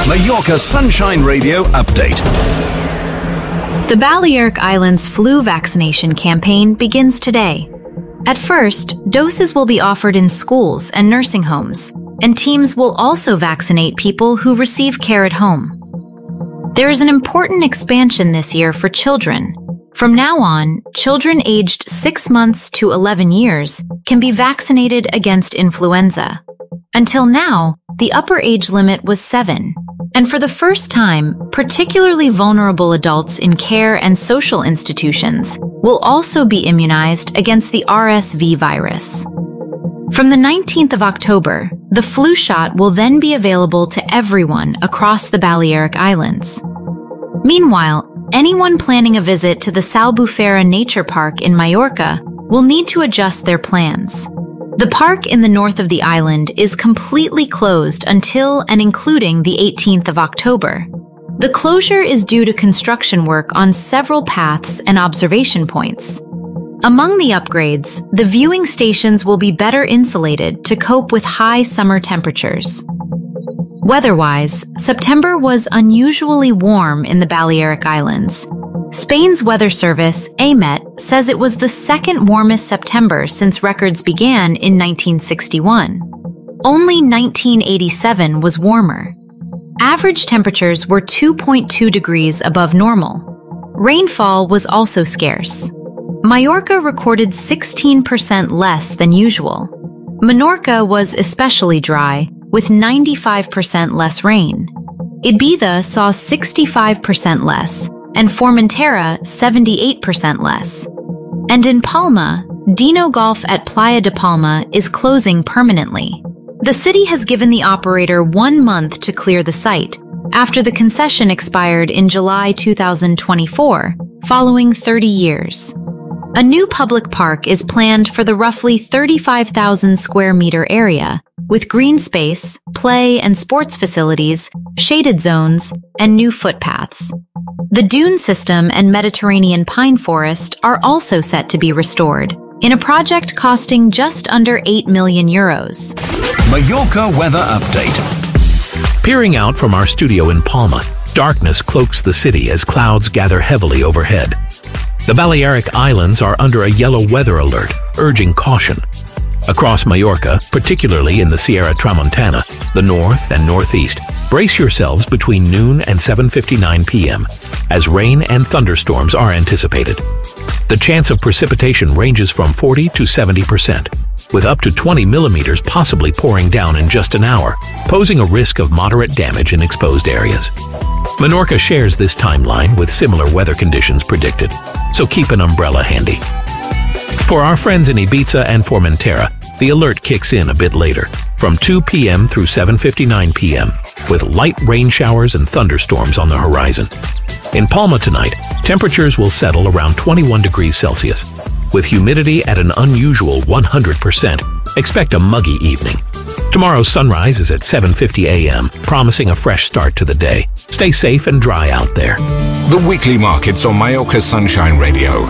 Mallorca Sunshine Radio update. The Balearic Islands flu vaccination campaign begins today. At first, doses will be offered in schools and nursing homes, and teams will also vaccinate people who receive care at home. There is an important expansion this year for children. From now on, children aged 6 months to 11 years can be vaccinated against influenza. Until now, the upper age limit was 7. And for the first time, particularly vulnerable adults in care and social institutions will also be immunized against the RSV virus. From the 19th of October, the flu shot will then be available to everyone across the Balearic Islands. Meanwhile, anyone planning a visit to the Salbufera Nature Park in Mallorca will need to adjust their plans. The park in the north of the island is completely closed until and including the 18th of October. The closure is due to construction work on several paths and observation points. Among the upgrades, the viewing stations will be better insulated to cope with high summer temperatures. Weather-wise, September was unusually warm in the Balearic Islands. Spain's weather service, AEMET, says it was the second warmest September since records began in 1961. Only 1987 was warmer. Average temperatures were 2.2 degrees above normal. Rainfall was also scarce. Mallorca recorded 16% less than usual. Menorca was especially dry, with 95% less rain. Ibiza saw 65% less, and Formentera 78% less. And in Palma, Dino Golf at Playa de Palma is closing permanently. The city has given the operator 1 month to clear the site, after the concession expired in July 2024, following 30 years. A new public park is planned for the roughly 35,000 square meter area, with green space, play and sports facilities, shaded zones, and new footpaths. The dune system and Mediterranean pine forest are also set to be restored, in a project costing just under €8 million. Mallorca weather update. Peering out from our studio in Palma, darkness cloaks the city as clouds gather heavily overhead. The Balearic Islands are under a yellow weather alert, urging caution. Across Mallorca, particularly in the Sierra Tramontana, the north and northeast, brace yourselves between noon and 7:59 p.m., as rain and thunderstorms are anticipated. The chance of precipitation ranges from 40 to 70%, with up to 20 millimeters possibly pouring down in just an hour, posing a risk of moderate damage in exposed areas. Menorca shares this timeline with similar weather conditions predicted, so keep an umbrella handy. For our friends in Ibiza and Formentera, the alert kicks in a bit later, from 2 p.m. through 7:59 p.m., with light rain showers and thunderstorms on the horizon. In Palma tonight, temperatures will settle around 21 degrees Celsius. With humidity at an unusual 100%, expect a muggy evening. Tomorrow's sunrise is at 7:50 a.m., promising a fresh start to the day. Stay safe and dry out there. The weekly markets on Mallorca Sunshine Radio.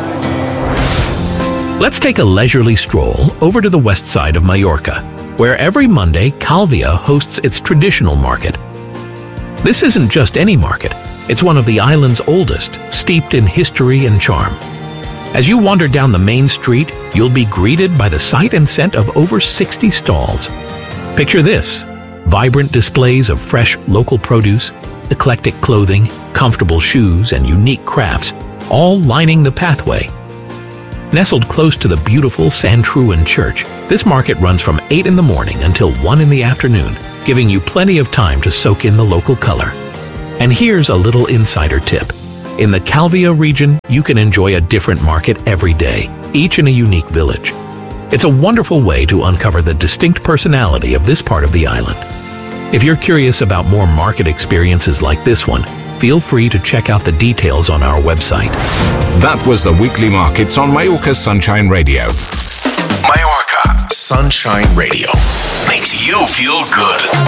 Let's take a leisurely stroll over to the west side of Mallorca, where every Monday Calvia hosts its traditional market. This isn't just any market, it's one of the island's oldest, steeped in history and charm. As you wander down the main street, you'll be greeted by the sight and scent of over 60 stalls. Picture this: vibrant displays of fresh local produce, eclectic clothing, comfortable shoes, and unique crafts, all lining the pathway. Nestled close to the beautiful Sant Truan Church, this market runs from 8 in the morning until 1 in the afternoon, giving you plenty of time to soak in the local color. And here's a little insider tip. In the Calvia region, you can enjoy a different market every day, each in a unique village. It's a wonderful way to uncover the distinct personality of this part of the island. If you're curious about more market experiences like this one, feel free to check out the details on our website. That was the weekly markets on Mallorca Sunshine Radio. Mallorca Sunshine Radio makes you feel good.